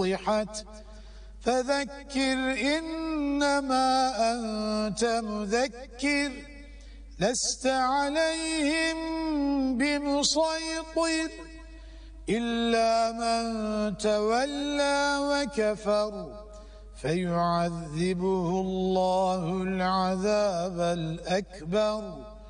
فذكر إنما أنت مذكر لست عليهم بمسيطر إلا من تولى وكفر فيعذبه الله العذاب الأكبر